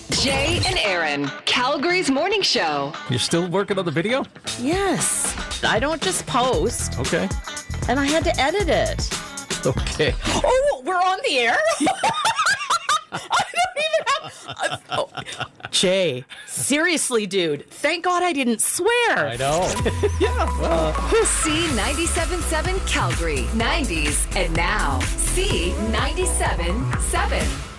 Jay and Aaron, Calgary's morning show. You're still working on the video? Yes. I don't just post. Okay. And I had to edit it. Okay. Oh, we're on the air? I don't even have... Jay, seriously, dude. Thank God I didn't swear. I know. Yeah, well. C97.7 Calgary, 90s, and now C97.7.